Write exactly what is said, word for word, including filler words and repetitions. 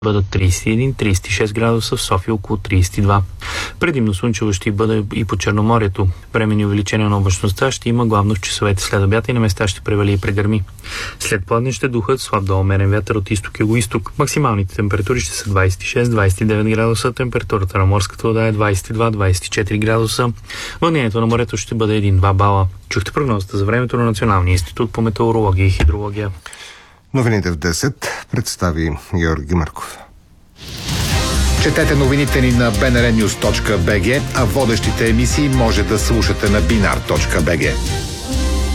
бъдат трийсет и един - трийсет и шест градуса, в София около трийсет и два. Предимно слънчево ще бъде и по Черноморието. Временни увеличения на облачността ще има главно в часовете след обяд и на места ще превали и прегърми. След плъдне ще духат слаб до умерен вятър от изток и югоизток. Максималните температури ще са двайсет и шест - двайсет и девет градуса, температурата на морската вода е двайсет и два - двайсет и четири градуса. Вълнението на морето ще бъде един-два бала. Чухте прогнозата за времето на Националния институт по метеорология и хидрология. Новините в десет представи Георги Марков. Четете новините ни на би ен ар нюз точка би джи, а водещите емисии може да слушате на бинар точка би джи.